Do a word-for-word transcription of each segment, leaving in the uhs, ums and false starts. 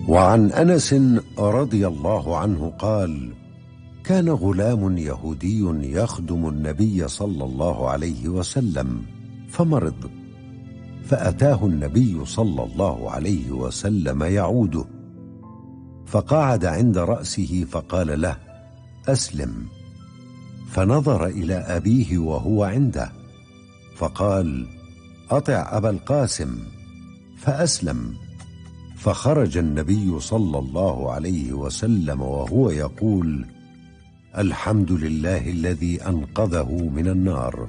وعن أنس رضي الله عنه قال: كان غلام يهودي يخدم النبي صلى الله عليه وسلم فمرض، فأتاه النبي صلى الله عليه وسلم يعوده، فقعد عند رأسه فقال له: أسلم. فنظر إلى أبيه وهو عنده فقال: أطع أبا القاسم، فأسلم. فخرج النبي صلى الله عليه وسلم وهو يقول: الحمد لله الذي أنقذه من النار.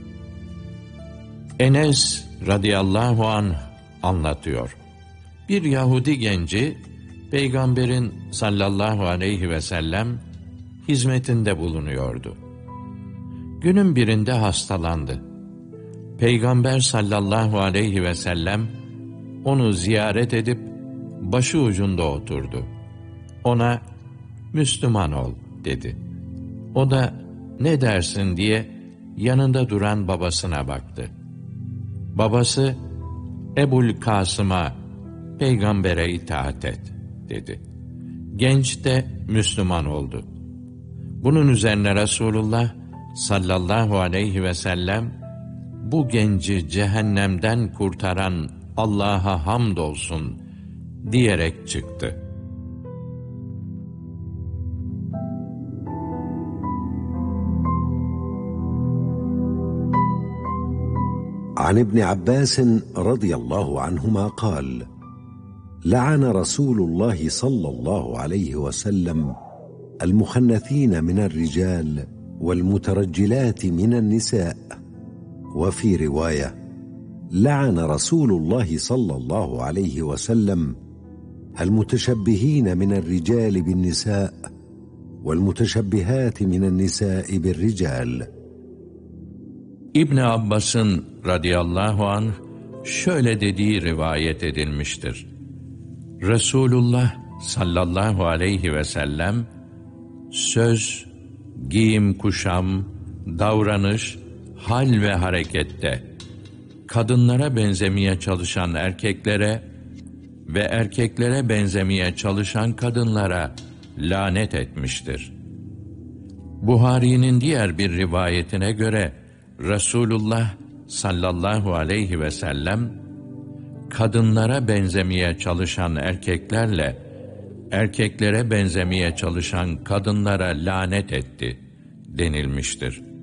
Enes radıyallahu anh anlatıyor. Bir Yahudi genci Peygamberin sallallahu aleyhi ve sellem hizmetinde bulunuyordu. Günün birinde hastalandı. Peygamber sallallahu aleyhi ve sellem onu ziyaret edip başı ucunda oturdu. Ona Müslüman ol dedi. O da ne dersin diye yanında duran babasına baktı. Babası Ebul Kasım'a Peygamber'e itaat et dedi. Genç de Müslüman oldu. Bunun üzerine Resulullah sallallahu aleyhi ve sellem bu genci cehennemden kurtaran Allah'a hamdolsun diyerek çıktı. عن ابن عباس رضي الله عنهما قال: لعن رسول الله صلى الله عليه وسلم المخنثين من الرجال والمترجلات من النساء. وفي رواية: لعن رسول الله صلى الله عليه وسلم المتشبهين من الرجال بالنساء والمتشبهات من النساء بالرجال. İbn Abbas'ın radıyallahu anh şöyle dediği rivayet edilmiştir. Resulullah sallallahu aleyhi ve sellem söz, giyim, kuşam, davranış, hal ve harekette kadınlara benzemeye çalışan erkeklere ve erkeklere benzemeye çalışan kadınlara lanet etmiştir. Buhari'nin diğer bir rivayetine göre Resulullah sallallahu aleyhi ve sellem kadınlara benzemeye çalışan erkeklerle erkeklere benzemeye çalışan kadınlara lanet etti denilmiştir.